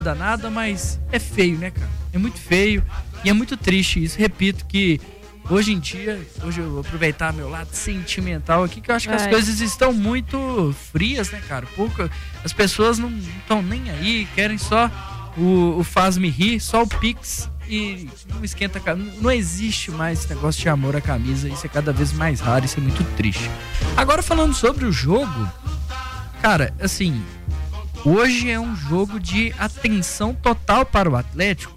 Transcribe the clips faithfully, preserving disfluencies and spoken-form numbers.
danada, mas é feio, né, cara? É muito feio e é muito triste isso. Repito que hoje em dia, hoje eu vou aproveitar meu lado sentimental aqui, que eu acho que Vai. as coisas estão muito frias, né, cara? Pouca, as pessoas não estão nem aí, querem só o, o faz-me rir, só o Pix e não esquenta a camisa. Não existe mais esse negócio de amor à camisa, isso é cada vez mais raro, isso é muito triste. Agora falando sobre o jogo, cara, assim, hoje é um jogo de atenção total para o Atlético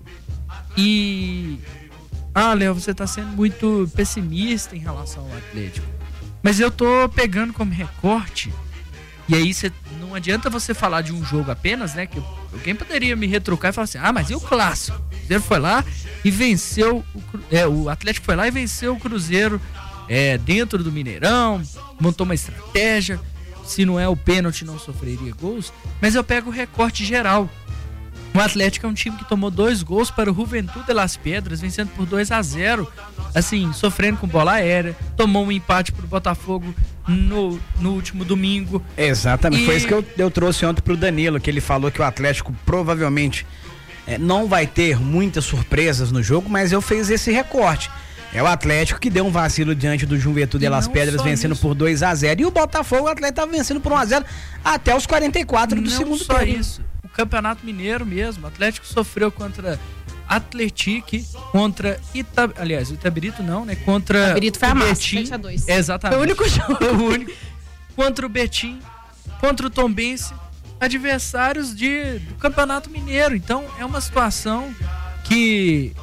e... Ah, Léo, você tá sendo muito pessimista em relação ao Atlético. Mas eu tô pegando como recorte, e aí cê, não adianta você falar de um jogo apenas, né? Que alguém poderia me retrucar e falar assim, ah, mas e o clássico? O Cruzeiro foi lá e venceu, o, é, o Atlético foi lá e venceu o Cruzeiro é, dentro do Mineirão, montou uma estratégia, se não é o pênalti não sofreria gols, mas eu pego o recorte geral. O Atlético é um time que tomou dois gols para o Juventude de Las Pedras, vencendo por dois a zero, assim, sofrendo com bola aérea, tomou um empate para o Botafogo no, no último domingo. Exatamente, E... foi isso que eu, eu trouxe ontem pro Danilo, que ele falou que o Atlético provavelmente é, não vai ter muitas surpresas no jogo, mas eu fiz esse recorte. É o Atlético que deu um vacilo diante do Juventude de Las Pedras, vencendo isso. por dois a zero. E o Botafogo, o Atlético estava vencendo por um a zero até os quarenta e quatro do não segundo só tempo. isso. O Campeonato Mineiro mesmo, o Atlético sofreu contra Atletique, contra Ita... aliás, o Itabirito não, né? Contra Itabirito foi o a massa, Betim. sete a dois. Exatamente. Foi o único jogo. Foi o único. Contra o Betim, contra o Tombense, adversários de, do Campeonato Mineiro. Então, é uma situação que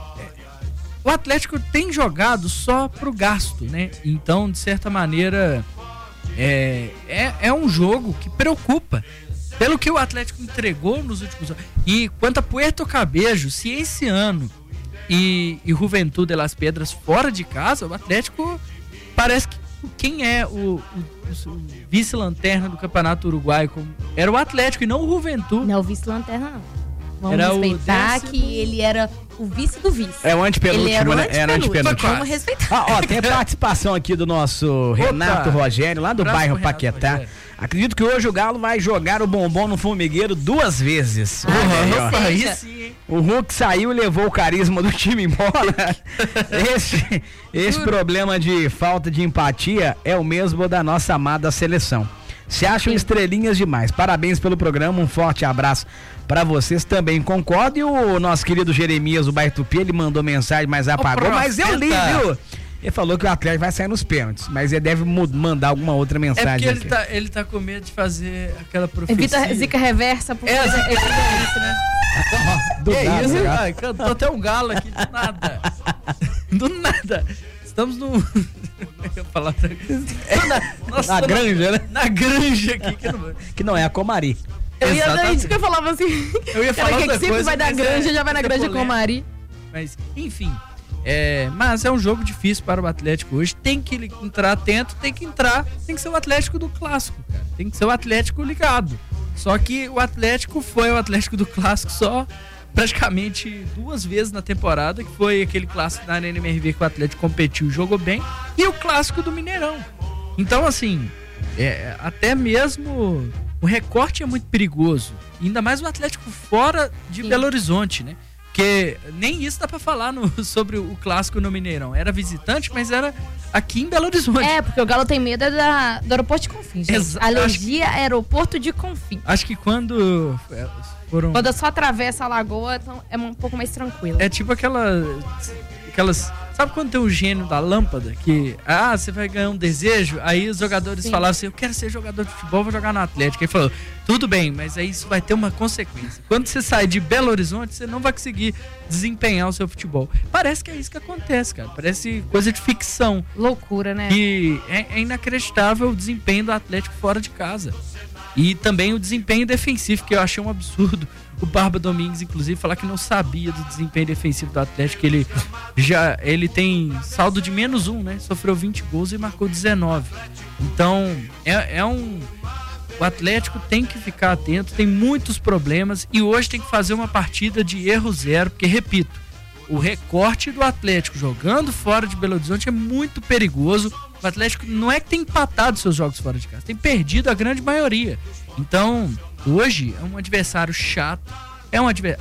o Atlético tem jogado só pro gasto, né? Então, de certa maneira, é, é, é um jogo que preocupa. Pelo que o Atlético entregou nos últimos anos. E quanto a Puerto Cabello, se esse ano e, e Juventude de Las Pedras fora de casa, o Atlético parece que quem é o, o, o vice-lanterna do Campeonato Uruguaio como, era o Atlético e não o Juventude. Não, o vice-lanterna não. Vamos Era respeitar o décimo... que ele era o vice do vice. É o antepenúltimo, ele era o né? antepenúltimo. Era antepenúltimo. Vamos respeitar. Ah, ó, tem a participação aqui do nosso Renato Opa. Rogério, lá do Abraço bairro pro Renato Paquetá. Rogério. Acredito que hoje o Galo vai jogar o bombom no formigueiro duas vezes. Ah, Olha aí, ó. ou Aí seja, sim, hein? O Hulk saiu e levou o carisma do time embora. Esse, esse problema de falta de empatia é o mesmo da nossa amada seleção. Se acham estrelinhas demais. Parabéns pelo programa, um forte abraço pra vocês, também concordo. E o nosso querido Jeremias, o Bairro Tupi, ele mandou mensagem, mas apagou. Mas eu li, viu? Ele falou que o Atlético vai sair nos pênaltis, mas ele deve mandar alguma outra É mensagem porque ele aqui. tá, ele tá com medo de fazer aquela profecia. Evita zica reversa. Porque É, zica ele- reversa, né? Do Que nada, isso? né? Ai, cantou até um galo aqui, do nada. Do nada. Estamos no... Eu ia falar... É na, nossa, Na granja, né? Na granja aqui. Que não... Que não é a Comari. Eu ia dar Exatamente. isso que eu falava assim. Eu ia Cara, falar que outra sempre coisa, vai da mas granja, é- já vai na é granja com polêmico. o Mari. Mas, enfim. É, mas é um jogo difícil para o Atlético hoje. Tem que entrar atento, tem que entrar. Tem que ser o Atlético do Clássico, cara. Tem que ser o Atlético ligado. Só que o Atlético foi o Atlético do Clássico só praticamente duas vezes na temporada, que foi aquele clássico da Arena M R V que o Atlético competiu e jogou bem, e o clássico do Mineirão. Então, assim, é, até mesmo o recorte é muito perigoso. Ainda mais o Atlético fora de Sim. Belo Horizonte, né? Porque nem isso dá pra falar no, sobre o clássico no Mineirão. Era visitante, mas era aqui em Belo Horizonte. É, porque o Galo tem medo é da, do aeroporto de Confins, gente. Exa- Alergia aeroporto de Confins. Acho que quando é, foram... Quando eu só atravessa a lagoa, então é um pouco mais tranquilo. É tipo aquela, aquelas... Sabe quando tem o gênio da lâmpada? Que, ah, você vai ganhar um desejo? Aí os jogadores Sim. falavam assim, eu quero ser jogador de futebol, vou jogar no Atlético. Aí falou, tudo bem, mas aí isso vai ter uma consequência. Quando você sai de Belo Horizonte, você não vai conseguir desempenhar o seu futebol. Parece que é isso que acontece, cara. Parece coisa de ficção. Loucura, né? E é, é inacreditável o desempenho do Atlético fora de casa. E também o desempenho defensivo, que eu achei um absurdo. O Barba Domingues, inclusive, falar que não sabia do desempenho defensivo do Atlético, que ele já ele tem saldo de menos um, né? Sofreu vinte gols e marcou dezenove. Então, é, é um... O Atlético tem que ficar atento, tem muitos problemas e hoje tem que fazer uma partida de erro zero, porque, repito, o recorte do Atlético jogando fora de Belo Horizonte é muito perigoso. O Atlético não é que tem empatado seus jogos fora de casa, tem perdido a grande maioria. Então, hoje é um adversário chato, É um adversário.